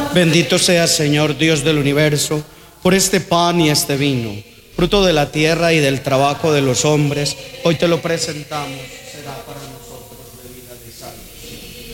Bendito seas, Señor, Dios del universo, por este pan y este vino, fruto de la tierra y del trabajo de los hombres. Hoy te lo presentamos, será para nosotros.